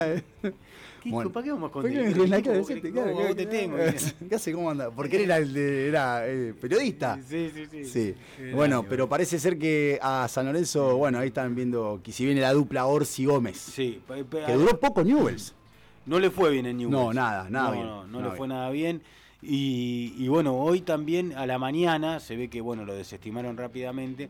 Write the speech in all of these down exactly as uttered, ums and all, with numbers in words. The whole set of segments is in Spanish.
¿Qué, Bueno, ¿Para qué vamos a ¿por qué esconder? me tenés que decirte? Claro, ¿Cómo ¿qué- vos te tengo? ¿Qué hace? ¿Cómo anda? Porque él era, el de- era eh, periodista. Sí, sí, sí. Sí. Qué Bueno, grande, pero boludo. parece ser que a San Lorenzo, bueno, ahí están viendo que si viene la dupla Orsi Gómez. Sí, pe- pe- Que duró poco Newell's. No le fue bien en Newell's. No, nada, nada no, bien. No, no nada le fue bien. nada bien. Y, y bueno, hoy también a la mañana, se ve que bueno, lo desestimaron rápidamente,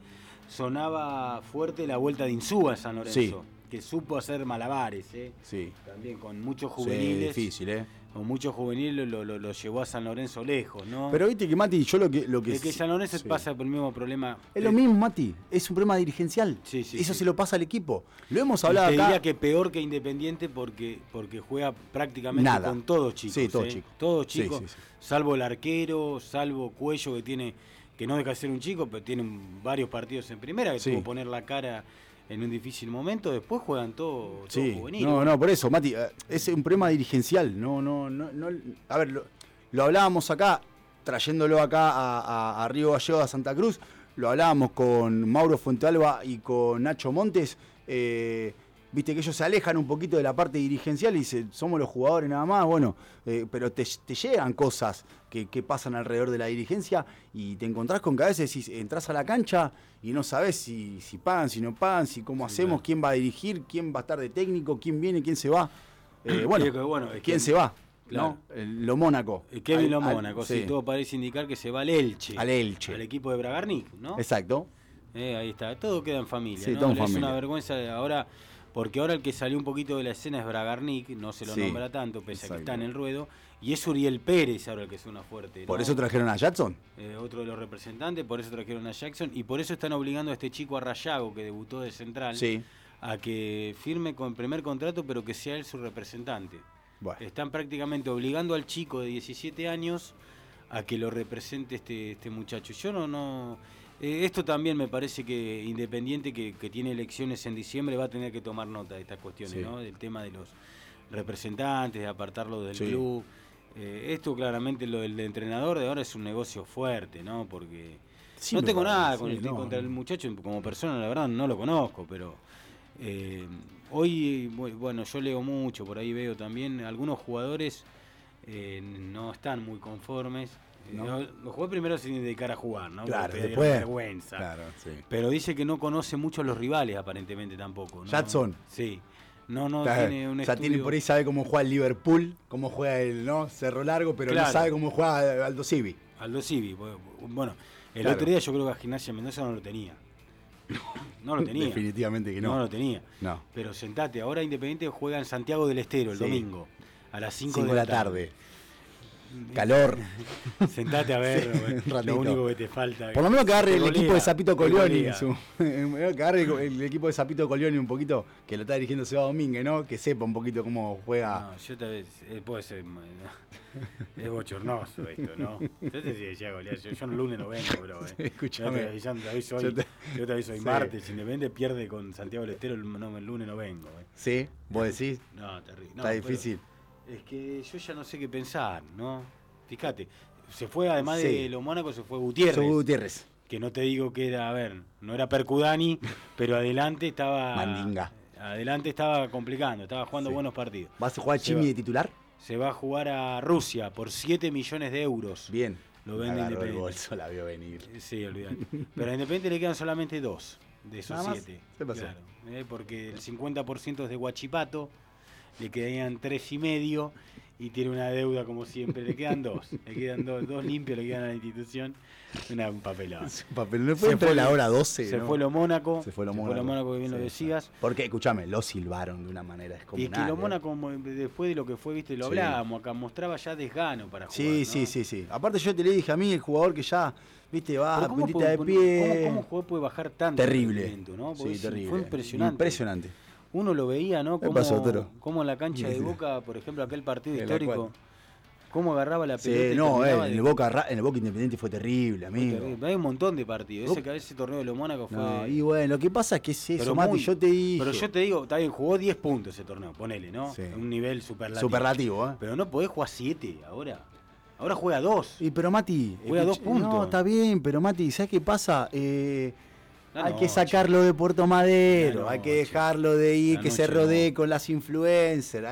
sonaba fuerte la vuelta de Insúa a San Lorenzo. Sí. Que supo hacer malabares, ¿eh? Sí. También con muchos Sí, juveniles. difícil, ¿eh? Con muchos juveniles lo, lo, lo llevó a San Lorenzo lejos, ¿no? Pero viste que Mati, yo lo que... Lo que es que San Lorenzo sí. pasa por el mismo problema. Es lo Eh, mismo, Mati. Es un problema dirigencial. Sí, sí, Eso sí. se lo pasa al equipo. Lo hemos y hablado te acá. diría que peor que Independiente porque, porque juega prácticamente Nada. con todos chicos. Sí, todos ¿eh? chicos. Todos Sí, chicos, sí, sí. salvo el arquero, salvo Cuello que tiene, que no deja de ser un chico, pero tiene varios partidos en primera, que Sí. tuvo que poner la cara en un difícil momento, después juegan todos todo Sí, juveniles. no, no, por eso, Mati, eh, es un problema dirigencial. No, no, no, no. A ver, lo, lo hablábamos acá, trayéndolo acá a, a, a Río Gallegos, a Santa Cruz, lo hablábamos con Mauro Fuentealba y con Nacho Montes. Eh, Viste que ellos se alejan un poquito de la parte dirigencial y dicen, somos los jugadores nada más, bueno, eh, pero te, te llegan cosas que, que pasan alrededor de la dirigencia y te encontrás con que a veces si entras a la cancha y no sabés si, si pagan, si no pagan, si cómo Sí, hacemos, claro. quién va a dirigir, quién va a estar de técnico, quién viene, quién se va. Eh, bueno, Sí, que bueno, es quién que- se va, claro. ¿no? El- lo Mónaco. Eh, Kevin Al- Lo al- Mónaco, sí. sí, todo parece indicar que se va al Elche. Al Elche. Al equipo de Bragarnik, ¿no? Exacto. Eh, ahí está, todo queda en familia, Sí, ¿no? todo en Es familia. una vergüenza de ahora, porque ahora el que salió un poquito de la escena es Bragarnik, no se lo Sí, nombra tanto, pese a que exacto. está en el ruedo, y es Uriel Pérez ahora el que suena fuerte. Por ¿no? eso trajeron a Jackson. Eh, otro de los representantes, por eso trajeron a Jackson, y por eso están obligando a este chico a Rayago, que debutó de central, Sí. a que firme con primer contrato, pero que sea él su representante. Bueno. Están prácticamente obligando al chico de diecisiete años a que lo represente este, este muchacho. Yo no, no. Eh, esto también me parece que Independiente, que, que tiene elecciones en diciembre, va a tener que tomar nota de estas cuestiones, Sí. ¿no? Del tema de los representantes, de apartarlo del Sí. club. Eh, esto claramente lo del entrenador de ahora es un negocio fuerte, ¿no? Porque Sí, no me tengo parece, nada con sí, el, no, contra el no. muchacho como persona, la verdad no lo conozco, pero eh, hoy, bueno, yo leo mucho, por ahí veo también, algunos jugadores eh, no están muy conformes. Eh, No. Los jugadores primero se tienen que dedicar a jugar, ¿no? Claro, Porque te después. dieron vergüenza. Claro, sí. Pero dice que no conoce mucho a los rivales, aparentemente tampoco, ¿no? Jackson. Sí. No, no Claro, tiene un o sea, estudio... tiene por ahí sabe cómo juega el Liverpool, cómo juega el ¿no? Cerro Largo, pero Claro. no sabe cómo juega Aldo Civi. Aldo Civi. Bueno, el Claro. otro día yo creo que a Gimnasia Mendoza no lo tenía. No lo tenía. Definitivamente que no. No lo tenía. No. Pero sentate, ahora Independiente juega en Santiago del Estero el Sí. domingo, a las cinco cinco de la tarde. Calor. Sentate a ver, Sí, güey, un ratito. lo único que te falta. Por lo menos que agarre Te el golea, equipo de Zapito te Colioni. golea. Su, que agarre el, el equipo de Zapito Colioni un poquito, que lo está dirigiendo Seba Domínguez, ¿no? Que sepa un poquito cómo juega. No, yo tal vez, eh, puede ser, es bochornoso esto, ¿no? Yo te decía golear, yo, yo el lunes no vengo, bro. Eh. Escúchame. Yo te avisando, te aviso hoy, Yo te- yo te aviso hoy Sí. martes, Independiente pierde con Santiago del Estero, el, no, el lunes no vengo. Eh. Sí, vos decís. No, terrible. No, Está pero difícil. Es que yo ya no sé qué pensar, ¿no? Fíjate, se fue, además Sí. de los Mónacos, se fue Gutiérrez. Soy Gutiérrez. Que no te digo que era, a ver, no era Percudani, pero adelante estaba... Mandinga. Adelante estaba complicando, estaba jugando Sí. buenos partidos. ¿Vas a jugar Se Chimi va. de titular? Se va a jugar a Rusia por siete millones de euros. Bien. Lo vende Agarró el Independiente. bolso, la vio venir. Sí, olvidate. Pero a Independiente le quedan solamente dos de esos ¿Nada más? siete. ¿Qué pasó? Claro, eh, porque el cincuenta por ciento es de Huachipato, le quedarían tres y medio y tiene una deuda como siempre. Le quedan dos. Le quedan dos, dos limpios, le quedan a la institución. Una, un papelón. Es un papel. No fue Se entre fue- la hora doce. Se ¿no? fue lo Mónaco. Se fue lo Mónaco. que bien lo Sí, decías. sí. Porque, escúchame, lo silbaron de una manera Y descomunal. que lo ¿eh? Mónaco, mo- después de lo que fue, viste, lo Sí. hablábamos acá, mostraba ya desgano para jugar. Sí, ¿no? sí, sí, sí. Aparte yo te le dije a mí, el jugador que ya, viste, va Pero a ¿cómo, puntita de puede- pie. cómo, cómo un jugador puede bajar tanto? el Terrible. rendimiento, ¿no? Porque Sí, es- terrible. Fue impresionante. Impresionante. Uno lo veía, ¿no? ¿Qué Como, pasó, Toro? como en la cancha de Sí. Boca, por ejemplo, aquel partido En la histórico, cual- cómo agarraba la pelota. Sí, y no, eh, terminaba en, de- el Boca, Ra- en el Boca Independiente fue terrible, fue amigo. terrible. Hay un montón de partidos. Boca- Ese, que- ese torneo de los Mónacos fue. No, y bueno, lo que pasa es que es eso, pero Mati, muy- yo te dije. Pero yo te digo, está bien, jugó diez puntos ese torneo, ponele, ¿no? Sí. Un nivel superlativo. Superlativo, ¿eh? Pero no podés jugar siete ahora. Ahora juega dos. Y pero Mati, Juega dos escuch- puntos. No, está bien, pero Mati, ¿sabes qué pasa? Eh, La hay noche. que sacarlo de Puerto Madero, La hay que noche. dejarlo de ir, La que se noche rodee no. con las influencers.